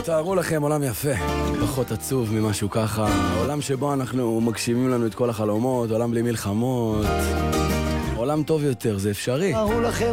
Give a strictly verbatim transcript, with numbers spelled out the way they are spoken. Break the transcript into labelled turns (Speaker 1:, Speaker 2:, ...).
Speaker 1: תארו לכם עולם יפה, פחות עצוב ממשהו ככה, עולם שבו אנחנו מגשימים לנו את כל החלומות, עולם בלי מלחמות, עולם טוב יותר, זה אפשרי.
Speaker 2: תארו לכם